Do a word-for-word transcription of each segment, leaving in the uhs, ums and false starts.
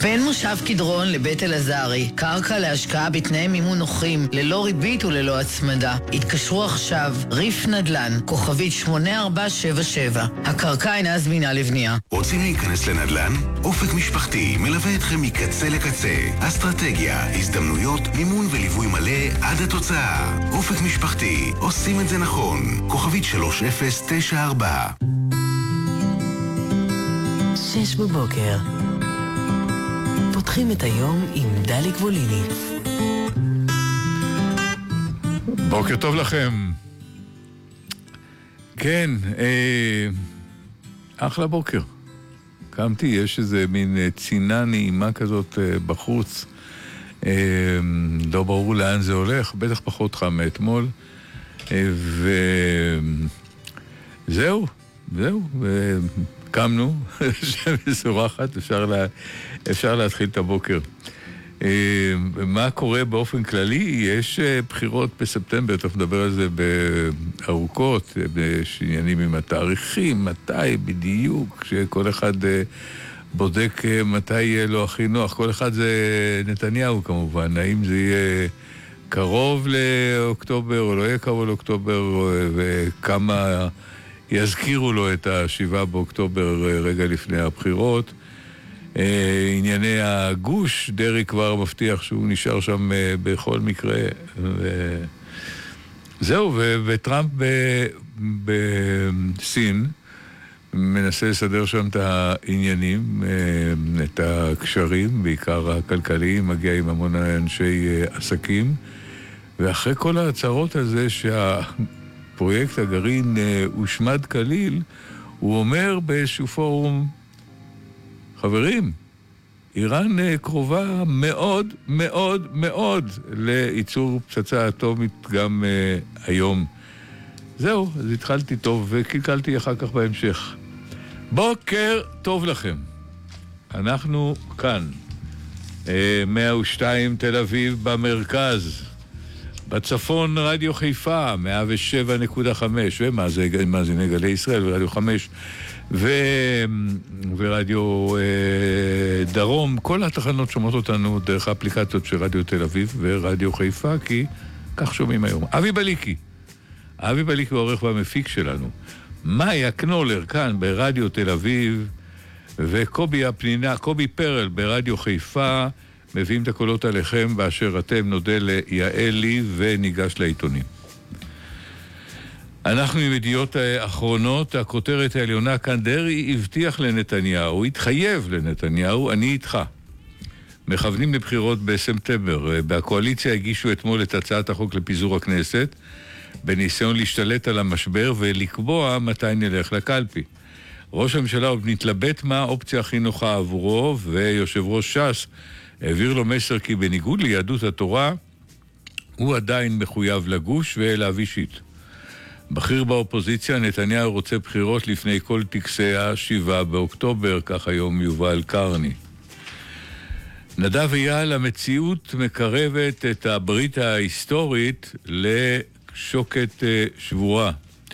בין מושב קדרון לבית אלעזרי, קרקע להשקעה בתנאי מימון נוחים, ללא ריבית וללא הצמדה. התקשרו עכשיו, ריף נדל"ן, כוכבית שמונה ארבע שבע שבע. הקרקע אינה זמינה לבנייה. רוצים להיכנס לנדל"ן? אופק משפחתי מלווה אתכם מקצה לקצה. אסטרטגיה, הזדמנויות, מימון וליווי מלא עד התוצאה. אופק משפחתי, עושים את זה נכון. כוכבית שלוש אפס תשע ארבע. שש בבוקר. פותחים את היום עם דליק ווליני. בוקר טוב לכם. כן, אה, אחלה בוקר. קמתי, יש איזה מין צינה נעימה כזאת אה, בחוץ. אה, לא ברור לאן זה הולך, בטח פחות חם מאתמול. אה, וזהו, זהו. אה, קמנו, שמסורחת, אפשר, לה, אפשר להתחיל את הבוקר. מה קורה באופן כללי? יש בחירות בספטמבר, תכף נדבר על זה בארוכות, יש עניינים עם התאריכים, מתי בדיוק, שכל אחד בודק מתי יהיה לו הכי נוח. כל אחד זה נתניהו כמובן, האם זה יהיה קרוב לאוקטובר או לא יהיה קרוב לאוקטובר, וכמה יזכירו לו את השבעה באוקטובר רגע לפני הבחירות. ענייני הגוש, דרי כבר מבטיח שהוא נשאר שם בכל מקרה. זהו, וטראמפ בסין מנסה לסדר שם את העניינים, את הקשרים, בעיקר הכלכליים, מגיע עם המון אנשי עסקים, ואחרי כל ההצהרות הזה שה... פרויקט הגרעין הושמד כליל, הוא אומר באיזשהו פורום, חברים, איראן קרובה מאוד מאוד מאוד לייצור פצצה אטומית גם uh, היום. זהו, אז התחלתי טוב וקלקלתי אחר כך בהמשך. בוקר טוב לכם. אנחנו כאן, uh, מאה ושתיים תל אביב במרכז, בצפון רדיו חיפה, מאה ושבע נקודה חמש, ומה זה, מה זה נגלי ישראל, ורדיו חמש, ו... ורדיו אה, דרום, כל התחנות שומעות אותנו דרך האפליקציות של רדיו תל אביב ורדיו חיפה, כי כך שומעים היום. אבי בליקי, אבי בליקי הוא העורך והמפיק שלנו. מאיה קנולר כאן ברדיו תל אביב, וקובי הפנינה, קובי פרל ברדיו חיפה, מביאים את הקולות עליכם באשר אתם. נודה ליעלי וניגש לעיתונים. אנחנו עם ידיעות האחרונות. הכותרת העליונה כאן, דרי הבטיח לנתניהו, התחייב לנתניהו, אני איתך. מכוונים לבחירות בספטמבר. בהקואליציה הגישו אתמול את הצעת החוק לפיזור הכנסת, בניסיון להשתלט על המשבר ולקבוע מתי נלך לקלפי. ראש הממשלה עוד מתלבט מה האופציה הכי נוחה עבורו, ויושב ראש ש"ס העביר לו מסר כי בניגוד ליהדות התורה, הוא עדיין מחויב לגוש ואליו אישית. בכיר באופוזיציה, נתניהו רוצה בחירות לפני כל טקסי השבעה באוקטובר, כך היום יובל קרני. נדב אייל, המציאות מקרבת את הברית ההיסטורית לשוקת שבורה.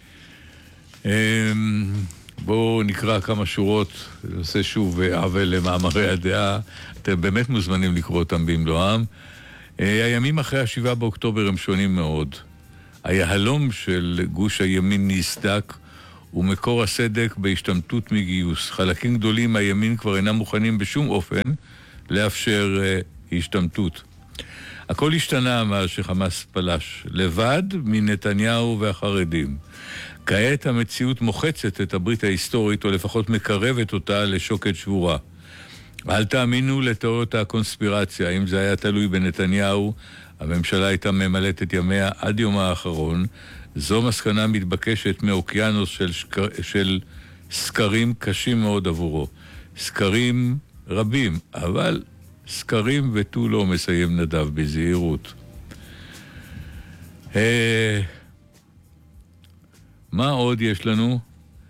בואו נקרא כמה שורות, נעשה שוב עוול למאמרי הדעה, אתם באמת מוזמנים לקרוא אותם במלואם. הימים אחרי השבעה באוקטובר הם שונים מאוד. היהלום של גוש הימין נסדק, ומקור הסדק בהשתמטות מגיוס. חלקים גדולים מהימין כבר אינם מוכנים בשום אופן לאפשר uh, השתמטות. הכל השתנה מאז שחמאס פלש, לבד מנתניהו והחרדים. כעת המציאות מוחצת את הברית ההיסטורית, או לפחות מקרבת אותה לשוקת שבורה. אל תאמינו לתיאוריות הקונספירציה. אם זה היה תלוי בנתניהו, הממשלה הייתה ממלאת את ימיה עד יום האחרון. זו מסקנה מתבקשת מאוקיינוס של, שקר... של סקרים קשים מאוד עבורו. סקרים רבים, אבל סקרים ותו לא, מסיים נדב בזהירות. אה... מה עוד יש לנו?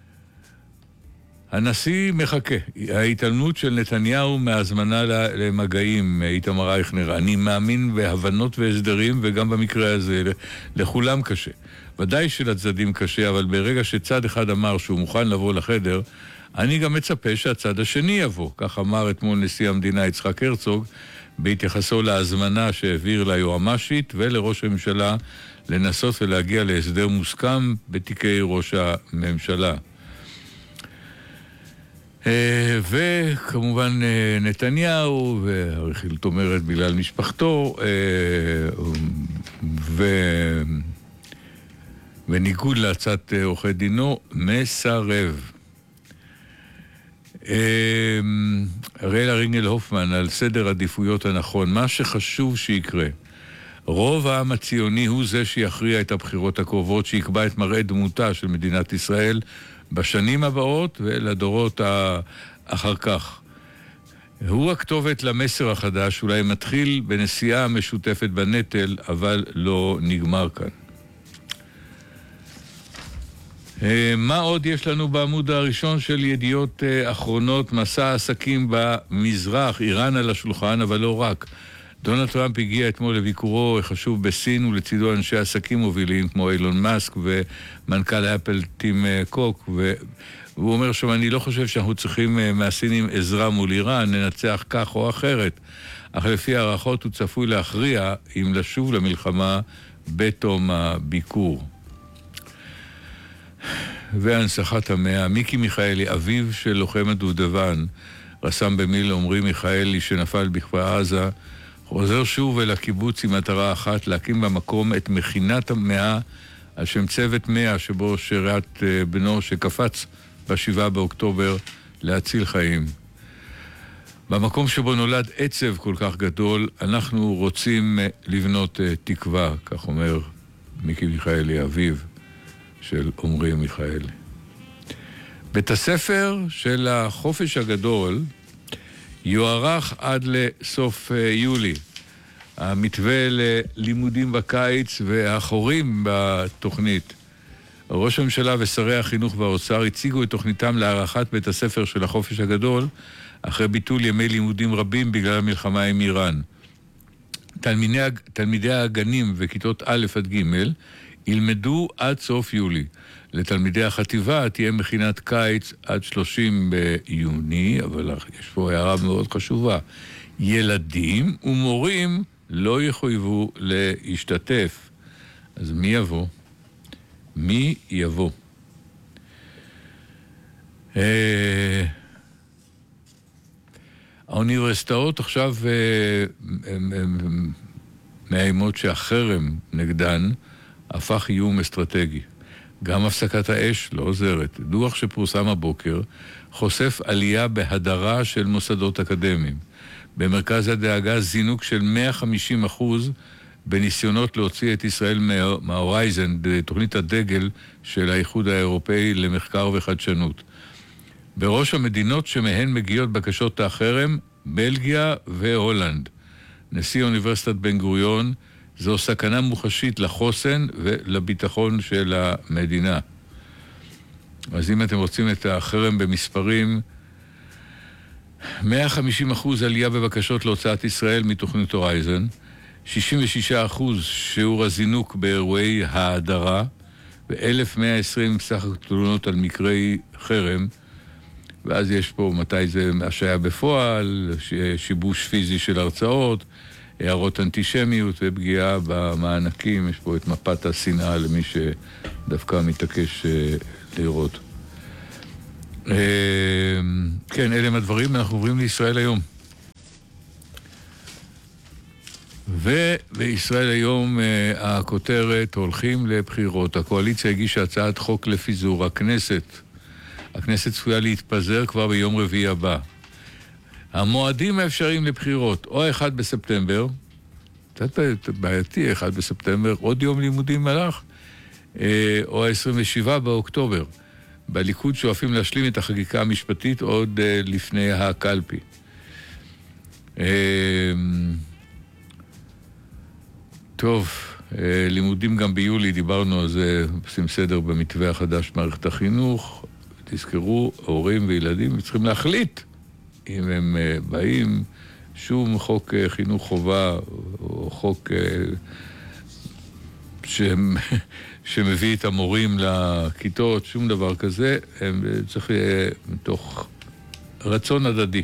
הנשיא מחכה. ההתעלמות של נתניהו מהזמנה למגעים, איתמר אייכנר. אני מאמין בהבנות והסדרים, וגם במקרה הזה לכולם קשה. ודאי שלצדדים קשה, אבל ברגע שצד אחד אמר שהוא מוכן לבוא לחדר, אני גם מצפה שהצד השני יבוא, כך אמר אתמול נשיא המדינה יצחק הרצוג, בהתייחסו להזמנה שהעביר ליועמ"שית ולראש הממשלה לנסות ולהגיע להסדר מוסכם בתיקי ראש הממשלה. וכמובן נתניהו, והרחיל תומרת בגלל משפחתו, וניגוד להצעת עורכי דינו, מסרב. אריאלה רינגל הופמן על סדר עדיפויות הנכון, מה שחשוב שיקרה. רוב העם הציוני הוא זה שיכריע את הבחירות הקרובות, שיקבע את מראה דמותה של מדינת ישראל בשנים הבאות ולדורות אחר כך. הוא הכתובת למסר החדש, אולי מתחיל בנסיעה משותפת בנטל, אבל לא נגמר כאן. מה עוד יש לנו בעמוד הראשון של ידיעות אחרונות? מסע עסקים במזרח, איראן על השולחן, אבל לא רק. דונלד טראמפ הגיע אתמול לביקורו חשוב בסין, ולצידו אנשי עסקים מובילים כמו אילון מאסק ומנכ"ל אפל טים קוק, והוא אומר שם, אני לא חושב שאנחנו צריכים מהסינים עזרה מול איראן, ננצח כך או אחרת, אך לפי הערכות הוא צפוי להכריע אם לשוב למלחמה בתום הביקור. והנצחת המאה, מיקי מיכאלי, אביו של לוחם הדובדבן, רס"מ במיל' עמרי מיכאלי שנפל בכפר עזה, חוזר שוב אל הקיבוץ עם מטרה אחת, להקים במקום את מכינת המאה על שם צוות מאה שבו שירת בנו שקפץ בשבעה באוקטובר להציל חיים. במקום שבו נולד עצב כל כך גדול, אנחנו רוצים לבנות תקווה, כך אומר מיקי מיכאלי, אביו של עמרי מיכאלי. בית הספר של החופש הגדול יוארך עד לסוף יולי. המתווה ללימודים בקיץ והחורים בתוכנית. ראש הממשלה ושרי החינוך והאוצר הציגו את תוכניתם להארכת בית הספר של החופש הגדול אחרי ביטול ימי לימודים רבים בגלל המלחמה עם איראן. תלמידי, תלמידי הגנים וכיתות א' עד ג' ילמדו עד סוף יולי. לתלמידי החטיבה תהיה מכינת קיץ עד שלושים ביוני, אבל יש פה הערה מאוד חשובה. ילדים ומורים לא יחויבו להשתתף. אז מי יבוא? מי יבוא? האוניברסיטאות עכשיו מאיימות שהחרם נגדן הפך איום אסטרטגי. גם הפסקת האש לא עוזרת. דוח שפורסם הבוקר חושף עלייה בהדרה של מוסדות אקדמיים. במרכז הדאגה זינוק של מאה וחמישים אחוז בניסיונות להוציא את ישראל מההורייזן, תוכנית הדגל של האיחוד האירופאי למחקר וחדשנות. בראש המדינות שמהן מגיעות בקשות החרם, בלגיה והולנד. נשיא אוניברסיטת בן גוריון, זו סכנה מוחשית לחוסן ולביטחון של המדינה. אז אם אתם רוצים את החרם במספרים, מאה וחמישים אחוז עלייה בבקשות להוצאת ישראל מתוכנית הורייזן, שישים ושישה אחוז שיעור הזינוק באירועי ההדרה, ו-אלף מאה ועשרים סך תלונות על מקרי חרם, ואז יש פה מתי זה השעיה בפועל, שיבוש פיזי של הרצאות, הערות אנטישמיות ופגיעה במענקים. יש פה את מפת השנאה למי שדווקא מתעקש לראות. כן, אלה הם הדברים, אנחנו עוברים לישראל היום. ובישראל היום הכותרת הולכים לבחירות. הקואליציה הגישה הצעת חוק לפיזור הכנסת. הכנסת צפויה להתפזר כבר ביום רביעי הבא. המועדים האפשריים לבחירות, או אחד בספטמבר, קצת בעייתי, אחד בספטמבר, עוד יום לימודים מלך, או ה-עשרים ושבעה באוקטובר. בליכוד שואפים להשלים את החקיקה המשפטית עוד לפני הקלפי. טוב, לימודים גם ביולי, דיברנו על זה, עושים סדר במתווה החדש מערכת החינוך. תזכרו, הורים וילדים צריכים להחליט אם הם באים. שום חוק חינוך חובה או חוק שמביא את המורים לכיתות, שום דבר כזה, צריך מתוך רצון הדדי.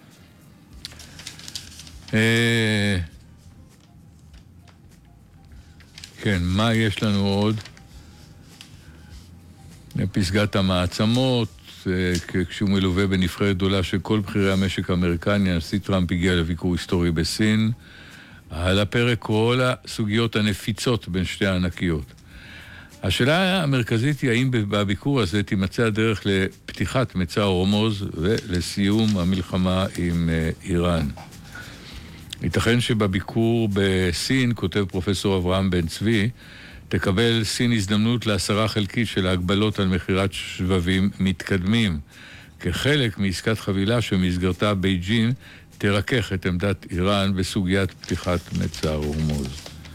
כן, מה יש לנו עוד? פסגת המעצמות, כשהוא מלווה בנבחרת גדולה של כל בכירי המשק האמריקני, הנשיא טראמפ הגיע לביקור היסטורי בסין. על הפרק כל הסוגיות הנפיצות בין שתי הענקיות. השאלה המרכזית היא האם בביקור הזה תימצא הדרך לפתיחת מצע הורמוז ולסיום המלחמה עם איראן. ייתכן שבביקור בסין, כותב פרופסור אברהם בן צבי, תקבל סין הזדמנות להסרה חלקית של ההגבלות על מחירת שבבים מתקדמים, כחלק מעסקת חבילה שמסגרתה בייג'ין תרכך את עמדת איראן בסוגיית פתיחת מצע הורמוז.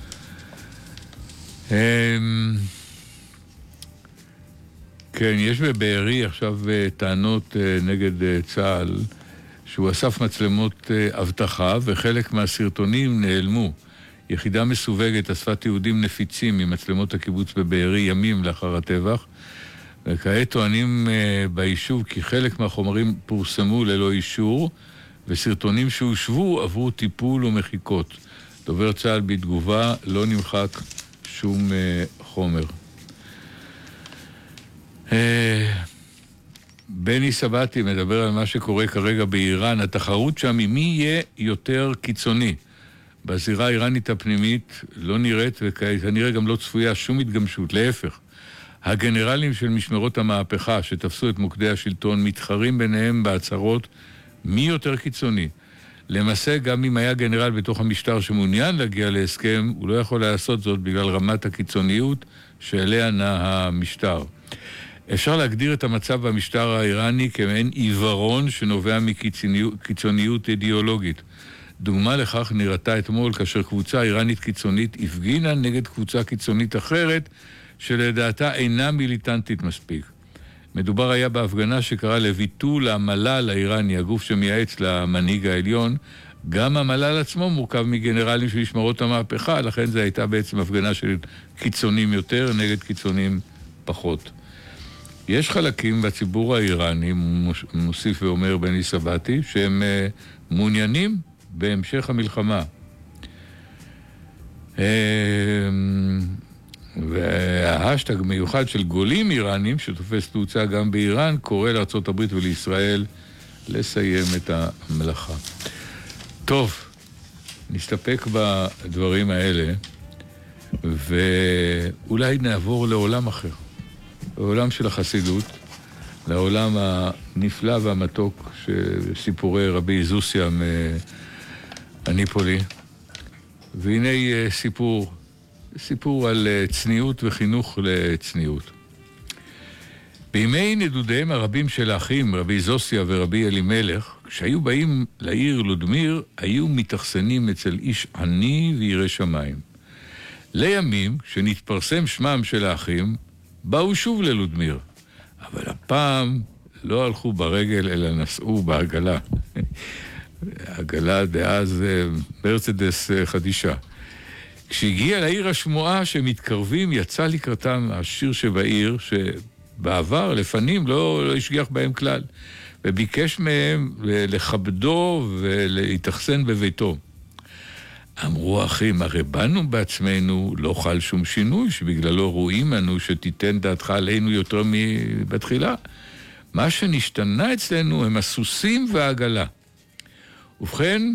כן, יש בבארי עכשיו טענות נגד צה"ל שהוא אסף מצלמות אבטחה וחלק מהסרטונים נעלמו. יחידה מסווגת אספה תיעודים נפיצים ממצלמות הקיבוץ בבארי ימים לאחר הטבח, וכעת טוענים ביישוב כי חלק מהחומרים פורסמו ללא אישור, וסרטונים שהושבו עברו טיפול ומחיקות. דובר צה"ל בתגובה לא נמחק שום חומר. בני סבתי מדבר על מה שקורה כרגע באיראן. התחרות שם היא מי יהיה יותר קיצוני. בזירה האיראנית הפנימית לא נראית וכנראה גם לא צפויה שום התגמשות. להפך, הגנרלים של משמרות המהפכה שתפסו את מוקדי השלטון מתחרים ביניהם בהצהרות מי יותר קיצוני. למעשה, גם אם היה גנרל בתוך המשטר שמעוניין להגיע להסכם, הוא לא יכול לעשות זאת בגלל רמת הקיצוניות שאליה נע המשטר. אפשר להגדיר את המצב במשטר האיראני כמעין עיוורון שנובע מקיצוניות אידיאולוגית. דוגמה לכך נראתה אתמול כאשר קבוצה איראנית קיצונית הפגינה נגד קבוצה קיצונית אחרת שלדעתה אינה מיליטנטית מספיק. מדובר היה בהפגנה שקרא לביטול המל"ל האיראני, הגוף שמייעץ למנהיג העליון. גם המל"ל עצמו מורכב מגנרלים של משמרות המהפכה, לכן זו הייתה בעצם הפגנה של קיצונים יותר נגד קיצונים פחות. יש חלקים בציבור האיראני, מוסיף ואומר בני סבתי, שהם מעוניינים בהמשך המלחמה. וההשטג מיוחד של גולים איראנים, שתופס תאוצה גם באיראן, קורא לארצות הברית ולישראל לסיים את המלאכה. טוב, נסתפק בדברים האלה, ואולי נעבור לעולם אחר. לעולם של החסידות, לעולם הנפלא והמתוק שסיפורי רבי זוסיה מאניפולי. והנה סיפור, סיפור על צניעות וחינוך לצניעות. בימי נדודיהם הרבים של האחים, רבי זוסיה ורבי אלימלך, כשהיו באים לעיר לודמיר, היו מתאכסנים אצל איש עני וירא שמיים. לימים, כשנתפרסם שמם של האחים, באו שוב ללודמיר, אבל הפעם לא הלכו ברגל, אלא נסעו בעגלה. העגלה דאז מרצדס חדישה. כשהגיע לעיר השמועה שמתקרבים, יצא לקראתם השיר שבעיר, שבעבר, לפנים, לא, לא השגיח בהם כלל, וביקש מהם לכבדו ולהתאכסן בביתו. אמרו האחים, הרי באנו בעצמנו, לא חל שום שינוי, שבגללו רואים לנו שתיתן דעתך עלינו יותר מבתחילה. מה שנשתנה אצלנו הם הסוסים והעגלה. ובכן,